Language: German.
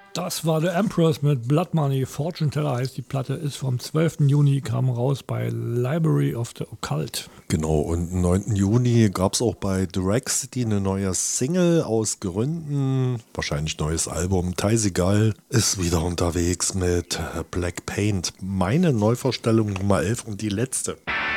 Das war The Empress mit Blood Money. Fortune Teller heißt die Platte, ist vom 12. Juni, kam raus bei Library of the Occult. Genau, und am 9. Juni gab es auch bei Drag City eine neue Single aus Gründen, wahrscheinlich neues Album. Ty Segall ist wieder unterwegs mit Black Paint. Meine Neuvorstellung Nummer 11 und die letzte.